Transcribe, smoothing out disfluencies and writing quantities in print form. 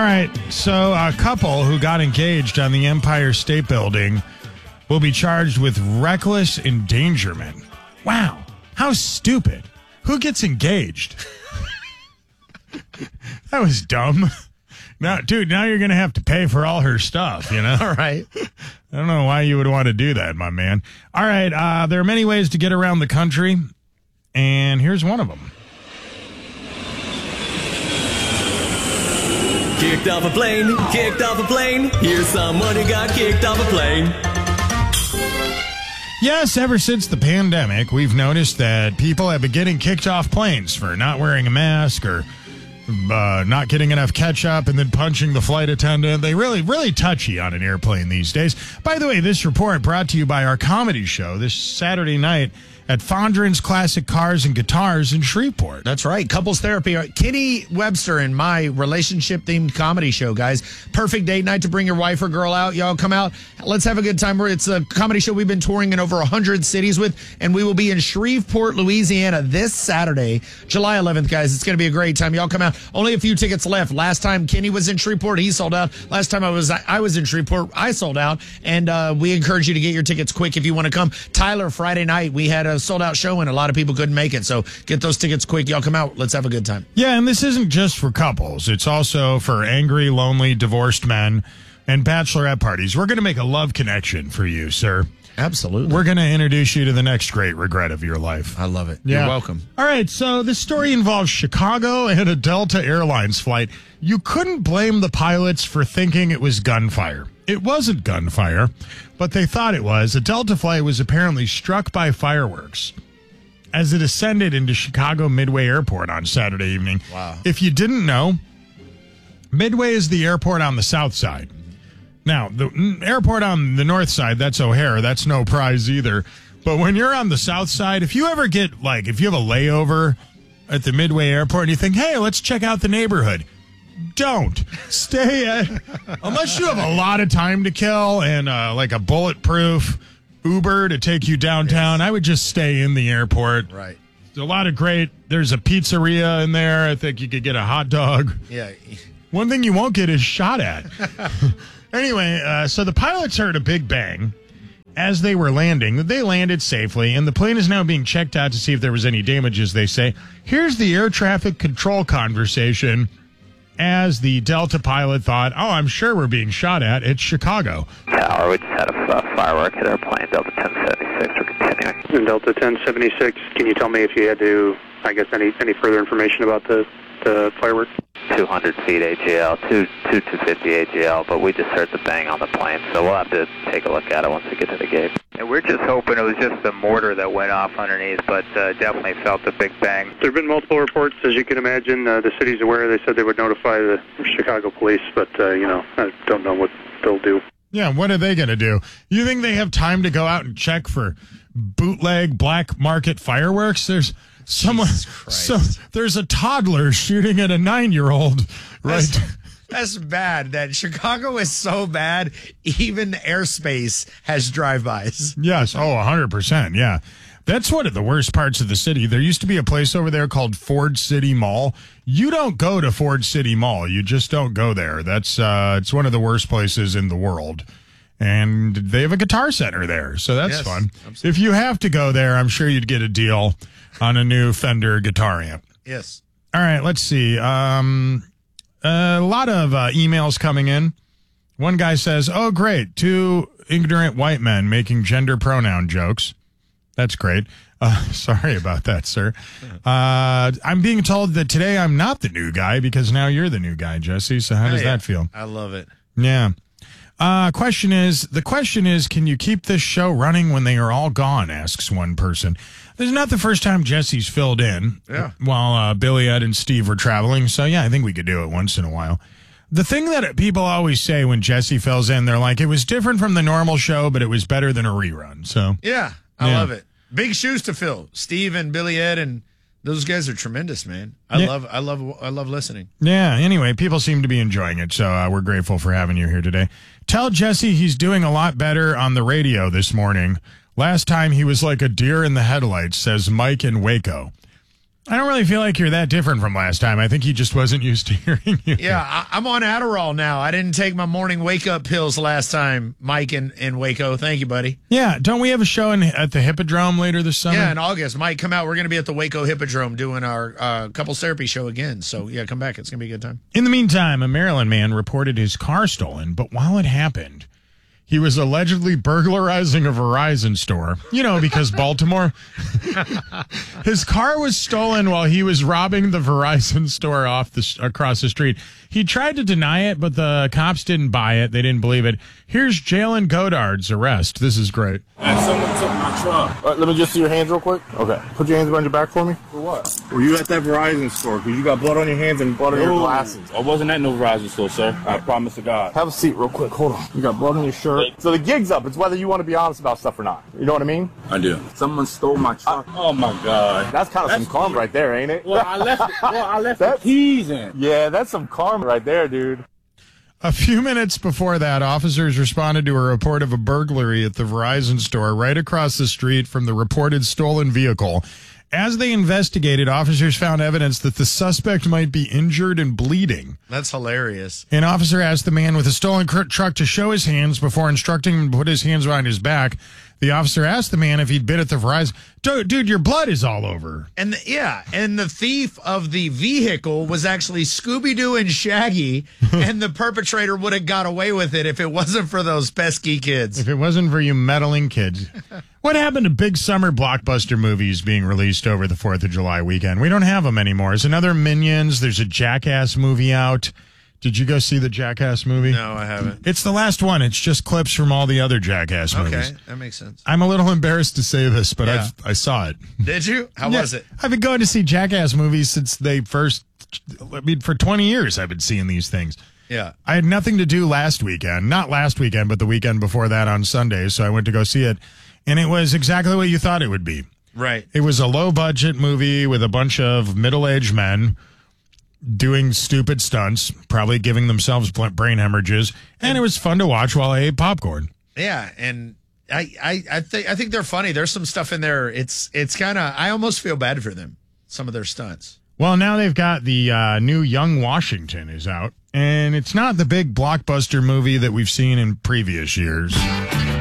right, so a couple who got engaged on the Empire State Building will be charged with reckless endangerment. Wow, how stupid. Who gets engaged? That was dumb. Now, dude, now you're going to have to pay for all her stuff, you know? All right. I don't know why you would want to do that, my man. All right, there are many ways to get around the country, and here's one of them. Kicked off a plane, here's someone who got kicked off a plane. Yes, ever since the pandemic, we've noticed that people have been getting kicked off planes for not wearing a mask or not getting enough ketchup and then punching the flight attendant. They really touchy on an airplane these days. By the way, this report brought to you by our comedy show this Saturday night at Fondren's Classic Cars and Guitars in Shreveport. That's right. Couples Therapy. Kitty Webster and my relationship-themed comedy show, guys. Perfect date night to bring your wife or girl out. Y'all come out. Let's have a good time. It's a comedy show we've been touring in over 100 cities with, and we will be in Shreveport, Louisiana this Saturday, July 11th, guys. It's going to be a great time. Y'all come out. Only a few tickets left. Last time Kenny was in Shreveport, he sold out. Last time I was in Shreveport, I sold out. And we encourage you to get your tickets quick if you want to come. Tyler, Friday night, we had a sold-out show, and a lot of people couldn't make it. So get those tickets quick. Y'all come out. Let's have a good time. Yeah, and this isn't just for couples. It's also for angry, lonely, divorced men and bachelorette parties. We're going to make a love connection for you, sir. Absolutely. We're going to introduce you to the next great regret of your life. I love it. Yeah. You're welcome. All right, so this story involves Chicago and a Delta Airlines flight. You couldn't blame the pilots for thinking it was gunfire. It wasn't gunfire, but they thought it was. A Delta flight was apparently struck by fireworks as it ascended into Chicago Midway Airport on Saturday evening. Wow. If you didn't know, Midway is the airport on the south side. Now, the airport on the north side, that's O'Hare. That's no prize either. But when you're on the south side, if you have a layover at the Midway Airport and you think, hey, let's check out the neighborhood, don't. Stay at, unless you have a lot of time to kill and like a bulletproof Uber to take you downtown, I would just stay in the airport. Right. There's a pizzeria in there. I think you could get a hot dog. Yeah. One thing you won't get is shot at. Anyway, so the pilots heard a big bang as they were landing. They landed safely, and the plane is now being checked out to see if there was any damages, they say. Here's the air traffic control conversation as the Delta pilot thought, oh, I'm sure we're being shot at. It's Chicago. Tower, we just had a firework hit our plane, Delta 1076. We're continuing. In Delta 1076, can you tell me if you had to, I guess, any further information about the fireworks? 200 feet AGL, 250 AGL, but we just heard the bang on the plane, so we'll have to take a look at it once we get to the gate. And we're just hoping it was just the mortar that went off underneath, but definitely felt the big bang. There have been multiple reports, as you can imagine. The city's aware. They said they would notify the Chicago police, but, I don't know what they'll do. Yeah, what are they going to do? You think they have time to go out and check for bootleg black market fireworks? There's someone, there's a toddler shooting at a 9-year-old, right? That's bad. That Chicago is so bad, even airspace has drive-bys. Yes. Oh, 100%. Yeah. That's one of the worst parts of the city. There used to be a place over there called Ford City Mall. You don't go to Ford City Mall. You just don't go there. That's it's one of the worst places in the world. And they have a guitar center there, so that's fun. Absolutely. If you have to go there, I'm sure you'd get a deal on a new Fender guitar amp. Yes. All right, let's see. A lot of emails coming in. One guy says, oh, great, 2 ignorant white men making gender pronoun jokes. That's great. Sorry about that, sir. I'm being told that today I'm not the new guy because now you're the new guy, Jesse. So how does that feel? I love it. Yeah. The question is, can you keep this show running when they are all gone? Asks one person. This is not the first time Jesse's filled in while Billy, Ed, and Steve were traveling. So, yeah, I think we could do it once in a while. The thing that people always say when Jesse fills in, they're like, it was different from the normal show, but it was better than a rerun. So, yeah, I love it. Big shoes to fill. Steve and Billy, Ed, and those guys are tremendous, man. I love listening. Yeah. Anyway, people seem to be enjoying it, so we're grateful for having you here today. Tell Jesse he's doing a lot better on the radio this morning. Last time he was like a deer in the headlights, says Mike in Waco. I don't really feel like you're that different from last time. I think he just wasn't used to hearing you. Yeah, I'm on Adderall now. I didn't take my morning wake-up pills last time, Mike in Waco. Thank you, buddy. Yeah, don't we have a show at the Hippodrome later this summer? Yeah, in August. Mike, come out. We're going to be at the Waco Hippodrome doing our couples therapy show again. So, yeah, come back. It's going to be a good time. In the meantime, a Maryland man reported his car stolen, but while it happened, he was allegedly burglarizing a Verizon store. You know, because Baltimore. His car was stolen while he was robbing the Verizon store across the street. He tried to deny it, but the cops didn't buy it. They didn't believe it. Here's Jalen Godard's arrest. This is great. Someone took my truck. All right, let me just see your hands real quick. Okay. Put your hands behind your back for me. For what? Were you at that Verizon store? Because you got blood on your hands and blood on your glasses. I wasn't at no Verizon store, sir. I promise to God. Have a seat real quick. Hold on. You got blood on your shirt. So the gig's up. It's whether you want to be honest about stuff or not. You know what I mean? I do. Someone stole my truck. Oh, my God. That's kind of some karma right there, ain't it? Well, I left the keys in. Yeah, that's some karma right there, dude. A few minutes before that, officers responded to a report of a burglary at the Verizon store right across the street from the reported stolen vehicle. As they investigated, officers found evidence that the suspect might be injured and bleeding. That's hilarious. An officer asked the man with the stolen truck to show his hands before instructing him to put his hands behind his back. The officer asked the man if he'd been at the Verizon. Dude, your blood is all over. And the thief of the vehicle was actually Scooby-Doo and Shaggy, and the perpetrator would have got away with it if it wasn't for those pesky kids. If it wasn't for you meddling kids. What happened to big summer blockbuster movies being released over the 4th of July weekend? We don't have them anymore. There's another Minions. There's a Jackass movie out. Did you go see the Jackass movie? No, I haven't. It's the last one. It's just clips from all the other Jackass movies. Okay, that makes sense. I'm a little embarrassed to say this, but Yeah. I saw it. Did you? How was it? I've been going to see Jackass movies since they first, for 20 years I've been seeing these things. Yeah. I had nothing to do last weekend. Not last weekend, but the weekend before that on Sunday, so I went to go see it. And it was exactly what you thought it would be. Right. It was a low-budget movie with a bunch of middle-aged men doing stupid stunts, probably giving themselves brain hemorrhages, and it was fun to watch while I ate popcorn. Yeah, and I think they're funny. There's some stuff in there. It's kind of, I almost feel bad for them, some of their stunts. Well, now they've got the new Young Washington is out, and it's not the big blockbuster movie that we've seen in previous years.